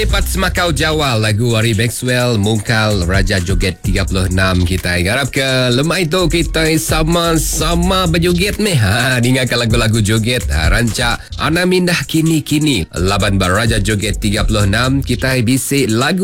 Cepat Semakau Jawa, lagu Ari Maxwell Mungkal Raja Joget 36. Kita harap ke lemah itu kita sama-sama berjoget meh. Dengarkan lagu-lagu joget rancak Ana Mindah Kini-Kini Laban Raja Joget 36. Kita bisik lagu